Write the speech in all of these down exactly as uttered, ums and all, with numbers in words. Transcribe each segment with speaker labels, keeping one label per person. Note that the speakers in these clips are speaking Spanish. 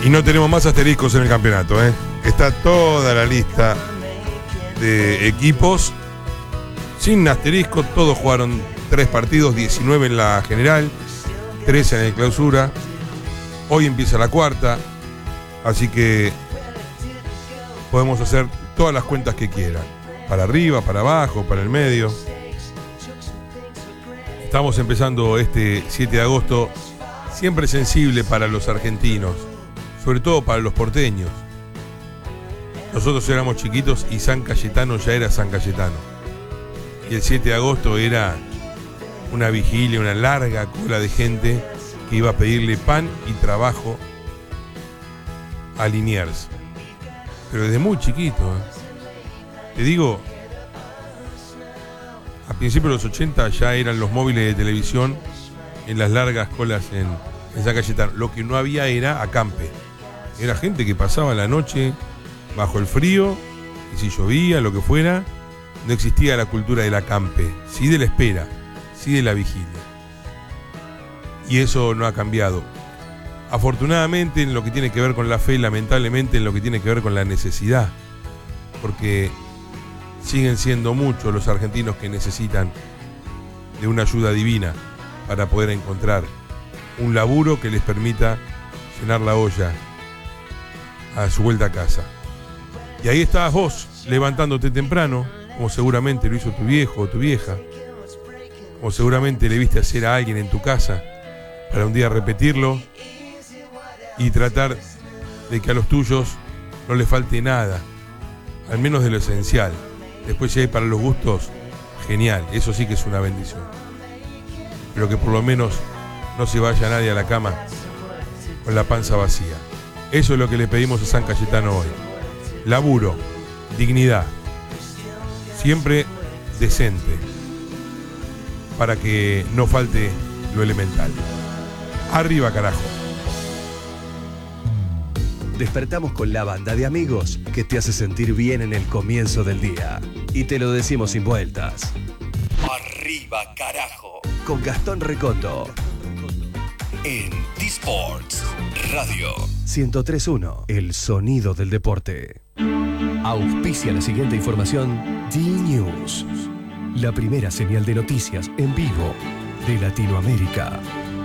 Speaker 1: Y no tenemos más asteriscos en el campeonato, ¿eh? Está toda la lista de equipos sin asterisco. Todos jugaron tres partidos, diecinueve en la general, trece en el clausura. Hoy empieza la cuarta, así que podemos hacer todas las cuentas que quieran. Para arriba, para abajo, para el medio. Estamos empezando este siete de agosto, siempre sensible para los argentinos, sobre todo para los porteños. Nosotros éramos chiquitos y San Cayetano ya era San Cayetano. Y el siete de agosto era una vigilia, una larga cola de gente que iba a pedirle pan y trabajo a Liniers. Pero desde muy chiquito, ¿eh? Te digo, a principios de los ochenta ya eran los móviles de televisión en las largas colas en, en San Cayetano. Lo que no había era acampe. Era gente que pasaba la noche bajo el frío, y si llovía, lo que fuera, no existía la cultura del acampe, sí de la espera, sí de la vigilia. Y eso no ha cambiado. Afortunadamente en lo que tiene que ver con la fe, lamentablemente en lo que tiene que ver con la necesidad, porque siguen siendo muchos los argentinos que necesitan de una ayuda divina para poder encontrar un laburo que les permita llenar la olla a su vuelta a casa. Y ahí estabas vos, levantándote temprano, como seguramente lo hizo tu viejo o tu vieja, como seguramente le viste hacer a alguien en tu casa, para un día repetirlo y tratar de que a los tuyos no les falte nada, al menos de lo esencial. Después, si hay para los gustos, genial, eso sí que es una bendición. Pero que por lo menos no se vaya nadie a la cama con la panza vacía. Eso es lo que le pedimos a San Cayetano hoy. Laburo, dignidad, siempre decente, para que no falte lo elemental. Arriba, carajo.
Speaker 2: Despertamos con la banda de amigos que te hace sentir bien en el comienzo del día. Y te lo decimos sin vueltas. Arriba, carajo. Con Gastón Recoto. En T-Sports Radio. ciento tres punto uno. El sonido del deporte. Auspicia la siguiente información. D-News. La primera señal de noticias en vivo de Latinoamérica.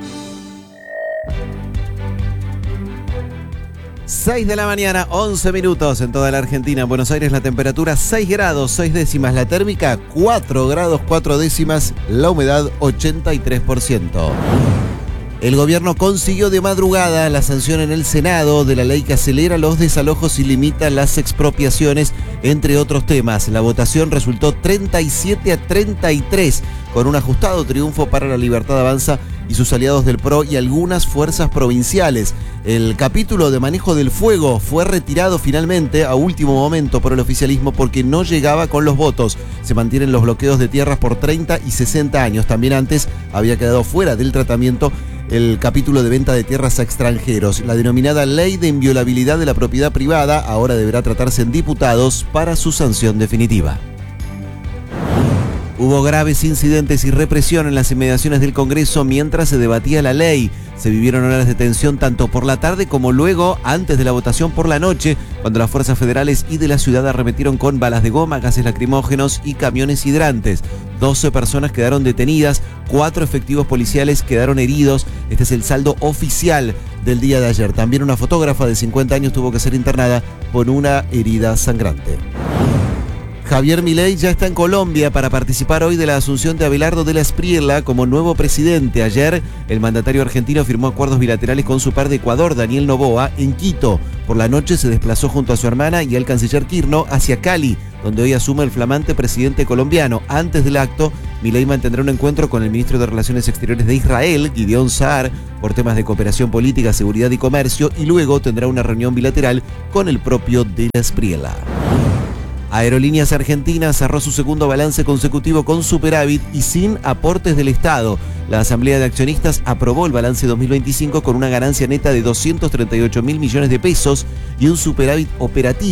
Speaker 3: seis de la mañana, once minutos en toda la Argentina. En Buenos Aires la temperatura seis grados, seis décimas. La térmica cuatro grados, cuatro décimas. La humedad ochenta y tres por ciento. El gobierno consiguió de madrugada la sanción en el Senado de la ley que acelera los desalojos y limita las expropiaciones, entre otros temas. La votación resultó treinta y siete a treinta y tres, con un ajustado triunfo para La Libertad Avanza y sus aliados del P R O y algunas fuerzas provinciales. El capítulo de manejo del fuego fue retirado finalmente a último momento por el oficialismo porque no llegaba con los votos. Se mantienen los bloqueos de tierras por treinta y sesenta años. También antes había quedado fuera del tratamiento el capítulo de venta de tierras a extranjeros. La denominada Ley de Inviolabilidad de la Propiedad Privada ahora deberá tratarse en diputados para su sanción definitiva. Hubo graves incidentes y represión en las inmediaciones del Congreso mientras se debatía la ley. Se vivieron horas de tensión tanto por la tarde como luego, antes de la votación por la noche, cuando las fuerzas federales y de la ciudad arremetieron con balas de goma, gases lacrimógenos y camiones hidrantes. doce personas quedaron detenidas, cuatro efectivos policiales quedaron heridos. Este es el saldo oficial del día de ayer. También una fotógrafa de cincuenta años tuvo que ser internada por una herida sangrante. Javier Milei ya está en Colombia para participar hoy de la asunción de Abelardo de la Espriella como nuevo presidente. Ayer, el mandatario argentino firmó acuerdos bilaterales con su par de Ecuador, Daniel Noboa, en Quito. Por la noche se desplazó junto a su hermana y al canciller Quirno hacia Cali, donde hoy asume el flamante presidente colombiano. Antes del acto, Milei mantendrá un encuentro con el ministro de Relaciones Exteriores de Israel, Gideon Saar, por temas de cooperación política, seguridad y comercio, y luego tendrá una reunión bilateral con el propio de la Espriella. Aerolíneas Argentinas cerró su segundo balance consecutivo con superávit y sin aportes del Estado. La Asamblea de Accionistas aprobó el balance dos mil veinticinco con una ganancia neta de doscientos treinta y ocho mil millones de pesos y un superávit operativo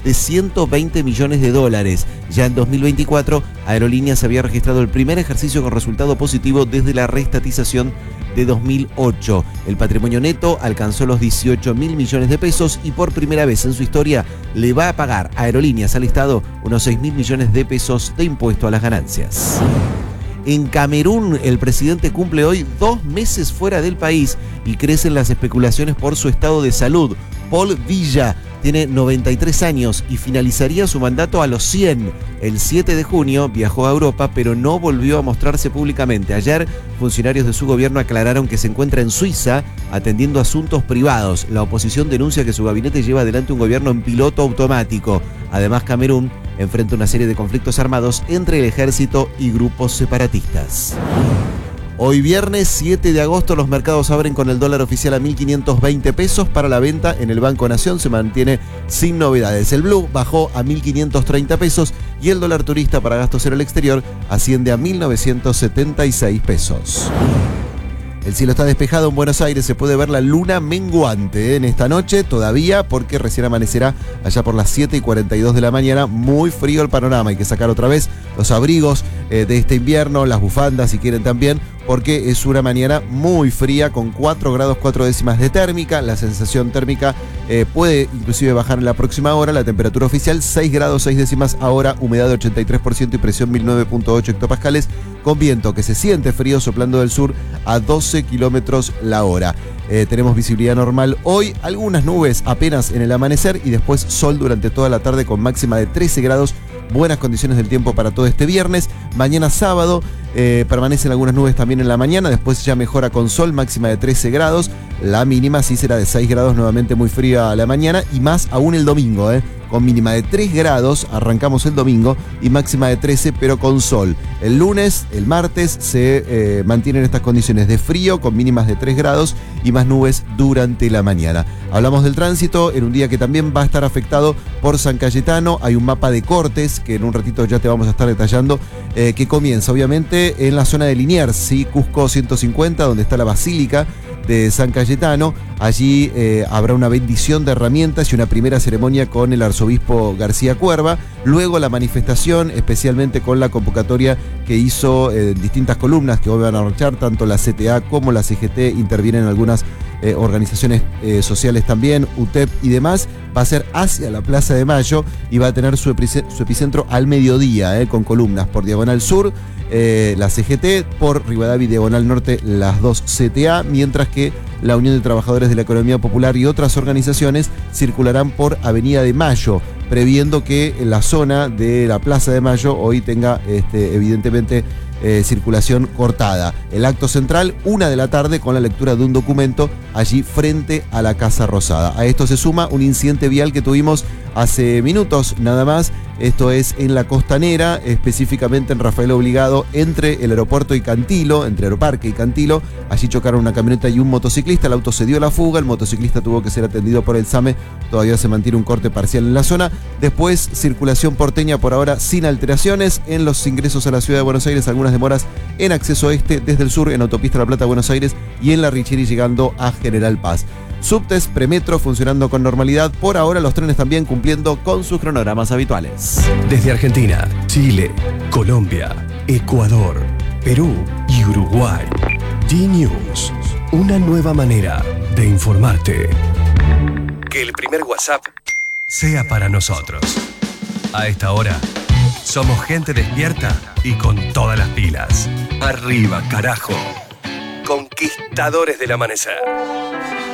Speaker 3: de ciento veinte millones de dólares. Ya en dos mil veinticuatro, Aerolíneas había registrado el primer ejercicio con resultado positivo desde la reestatización de dos mil ocho. El patrimonio neto alcanzó los dieciocho mil millones de pesos y por primera vez en su historia le va a pagar a Aerolíneas al Estado unos seis mil millones de pesos de impuesto a las ganancias. En Camerún, el presidente cumple hoy dos meses fuera del país y crecen las especulaciones por su estado de salud. Paul Biya tiene noventa y tres años y finalizaría su mandato a los cien. El siete de junio viajó a Europa, pero no volvió a mostrarse públicamente. Ayer, funcionarios de su gobierno aclararon que se encuentra en Suiza atendiendo asuntos privados. La oposición denuncia que su gabinete lleva adelante un gobierno en piloto automático. Además, Camerún enfrenta una serie de conflictos armados entre el ejército y grupos separatistas. Hoy viernes siete de agosto los mercados abren con el dólar oficial a mil quinientos veinte pesos. Para la venta en el Banco Nación se mantiene sin novedades. El blue bajó a mil quinientos treinta pesos y el dólar turista para gastos en el exterior asciende a mil novecientos setenta y seis pesos. El cielo está despejado en Buenos Aires, se puede ver la luna menguante en esta noche todavía porque recién amanecerá allá por las siete y cuarenta y dos de la mañana. Muy frío el panorama, hay que sacar otra vez los abrigos eh, de este invierno, las bufandas si quieren también, porque es una mañana muy fría con cuatro grados cuatro décimas de térmica. La sensación térmica eh, puede inclusive bajar en la próxima hora. La temperatura oficial seis grados seis décimas ahora, humedad de ochenta y tres por ciento y presión mil nueve punto ocho hectopascales, con viento que se siente frío soplando del sur a doce kilómetros la hora. Eh, tenemos visibilidad normal hoy, algunas nubes apenas en el amanecer y después sol durante toda la tarde con máxima de trece grados. Buenas condiciones del tiempo para todo este viernes. Mañana sábado eh, permanecen algunas nubes también en la mañana, después ya mejora con sol, máxima de trece grados. La mínima sí será de seis grados, nuevamente muy fría a la mañana y más aún el domingo, eh, con mínima de tres grados, arrancamos el domingo y máxima de trece pero con sol. El lunes, el martes se eh, mantienen estas condiciones de frío con mínimas de tres grados y más nubes durante la mañana. Hablamos del tránsito en un día que también va a estar afectado por San Cayetano. Hay un mapa de cortes que en un ratito ya te vamos a estar detallando, eh, que comienza obviamente en la zona de Liniers, ¿sí? Cusco ciento cincuenta, donde está la Basílica de San Cayetano. Allí eh, habrá una bendición de herramientas y una primera ceremonia con el arzobispo García Cuerva. Luego la manifestación, especialmente con la convocatoria que hizo en eh, distintas columnas que hoy van a marchar, tanto la C T A como la C G T, intervienen algunas eh, organizaciones eh, sociales también, U T E P y demás. Va a ser hacia la Plaza de Mayo y va a tener su, epic- su epicentro al mediodía, eh, con columnas por Diagonal Sur, eh, la C G T, por Rivadavia y Diagonal Norte, las dos C T A, mientras que la Unión de Trabajadores de la Economía Popular y otras organizaciones circularán por Avenida de Mayo, previendo que la zona de la Plaza de Mayo hoy tenga este, evidentemente eh, circulación cortada. El acto central, una de la tarde, con la lectura de un documento allí frente a la Casa Rosada. A esto se suma un incidente vial que tuvimos hace minutos nada más. Esto es en la Costanera, específicamente en Rafael Obligado, entre el aeropuerto y Cantilo, entre Aeroparque y Cantilo. Allí chocaron una camioneta y un motociclista. El auto se dio la fuga, el motociclista tuvo que ser atendido por el SAME. Todavía se mantiene un corte parcial en la zona. Después, circulación porteña por ahora sin alteraciones. En los ingresos a la ciudad de Buenos Aires, algunas demoras en acceso este desde el sur, en Autopista La Plata, Buenos Aires, y en la Richeri llegando a General Paz. Subtes, premetro funcionando con normalidad. Por ahora los trenes también cumpliendo con sus cronogramas habituales.
Speaker 2: Desde Argentina, Chile, Colombia, Ecuador, Perú y Uruguay. D-News, una nueva manera de informarte. Que el primer WhatsApp sea para nosotros. A esta hora, somos gente despierta y con todas las pilas. Arriba, carajo. Conquistadores del amanecer.